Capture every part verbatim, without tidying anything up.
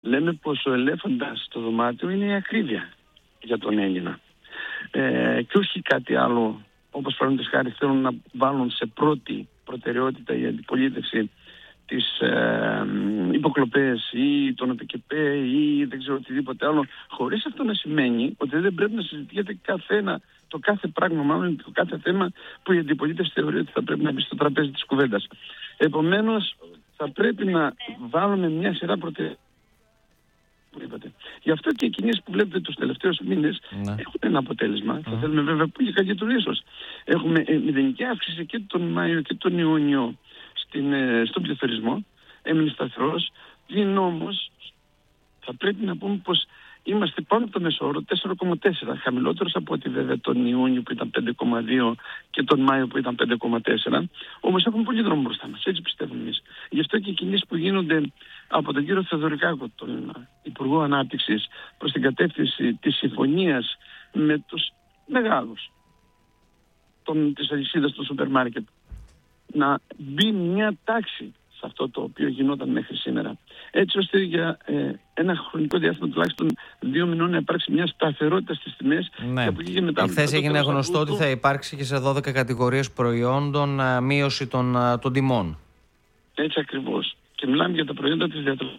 λέμε πως ο ελέφαντας στο δωμάτιο είναι η ακρίβεια για τον Έλληνα. Ε, και όχι κάτι άλλο, όπως παραδείγματος χάρη θέλουν να βάλουν σε πρώτη προτεραιότητα η αντιπολίτευση τις ε, υποκλοπές ή τον ΟΠΚΠ ή δεν ξέρω οτιδήποτε άλλο, χωρίς αυτό να σημαίνει ότι δεν πρέπει να συζητιέται καθένα, το κάθε πράγμα, μάλλον το κάθε θέμα που η αντιπολίτευση θεωρεί ότι θα πρέπει να μπει στο τραπέζι της κουβέντας. Επομένως, θα πρέπει να βάλουμε μια σειρά προτεραιότητες. Γι' αυτό και οι κινήσεις που βλέπετε τους τελευταίους μήνες ναι. έχουν ένα αποτέλεσμα. Mm. Θα θέλουμε βέβαια πολύ καλύτερο ίσως. Έχουμε ε, μηδενική αύξηση και τον Μάιο και τον Ιούνιο στην, ε, στον πληθωρισμό. Έμεινε σταθερός. Πλην όμως θα πρέπει να πούμε πως είμαστε πάνω από το μεσόωρο τέσσερα κόμμα τέσσερα, χαμηλότερος από ότι βέβαια τον Ιούνιο που ήταν πέντε κόμμα δύο και τον Μάιο που ήταν πέντε κόμμα τέσσερα. Όμως έχουμε πολύ δρόμο μπροστά μας, έτσι πιστεύουμε εμείς. Γι' αυτό και οι κινήσεις που γίνονται από τον κύριο Θεοδωρικάκο, τον Υπουργό Ανάπτυξης, προς την κατεύθυνση της συμφωνίας με τους μεγάλους των, της αλυσίδας του σούπερ μάρκετ, να μπει μια τάξη σε αυτό το οποίο γινόταν μέχρι σήμερα. Έτσι ώστε για ε, ένα χρονικό διάστημα τουλάχιστον δύο μηνών να υπάρξει μια σταθερότητα στις τιμές. Ναι. Χθες έγινε γνωστό ότι θα υπάρξει και σε δώδεκα κατηγορίες προϊόντων α, μείωση των, α, των τιμών. Έτσι ακριβώς. Και μιλάμε για τα προϊόντα της διατροφής.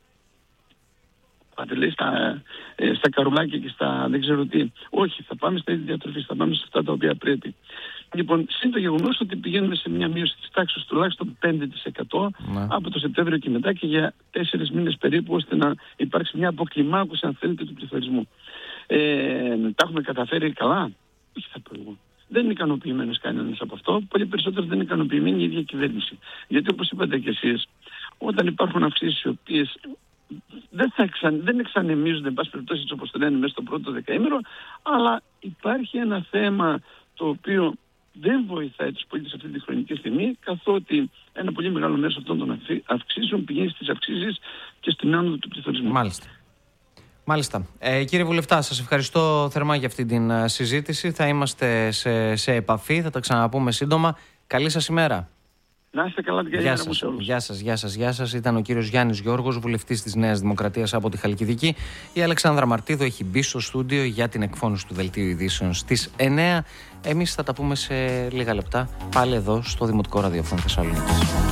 Πατελεί στα, ε, στα καρουλάκια και στα δεν ξέρω τι. Όχι, θα πάμε στα είδη διατροφής, θα πάμε σε αυτά τα οποία πρέπει. Λοιπόν, σύν το γεγονός ότι πηγαίνουμε σε μια μείωση της τάξης τουλάχιστον πέντε τοις εκατό ναι. από το Σεπτέμβριο και μετά και για τέσσερις μήνες περίπου, ώστε να υπάρξει μια αποκλιμάκωση, αν θέλετε, του πληθωρισμού. Ε, τα έχουμε καταφέρει καλά? Όχι, θα πω εγώ. Δεν είναι ικανοποιημένος κανένας από αυτό. Πολύ περισσότερο δεν είναι ικανοποιημένη η ίδια κυβέρνηση. Γιατί όπως είπατε κι εσείς, όταν υπάρχουν αυξήσεις οι οποίες δεν, θα εξαν, δεν εξανεμίζονται, εν πάση περιπτώσει, όπως το λένε, μέσα στο πρώτο δεκαήμερο, αλλά υπάρχει ένα θέμα το οποίο δεν βοηθάει τους πολίτες αυτή τη χρονική στιγμή, καθότι ένα πολύ μεγάλο μέρος αυτών των αυξήσεων πηγαίνει στις αυξήσεις και στην άνοδο του πληθωρισμού. Μάλιστα. Μάλιστα. Ε, κύριε Βουλευτά, σας ευχαριστώ θερμά για αυτή την uh, συζήτηση. Θα είμαστε σε, σε επαφή, θα τα ξαναπούμε σύντομα. Καλή σας ημέρα. Να είστε καλά, την καλή μέρα μου σε όλους. Γεια σας, γεια σας, γεια σας. Ήταν ο κύριος Γιάννης Γιώργος, βουλευτής της Νέας Δημοκρατίας από τη Χαλκιδική. Η Αλεξάνδρα Μαρτίδο έχει μπει στο στούντιο για την εκφώνηση του Δελτίου Ειδήσεων στις εννέα. Εμείς θα τα πούμε σε λίγα λεπτά πάλι εδώ στο Δημοτικό Ραδιόφωνο Θεσσαλονίκης.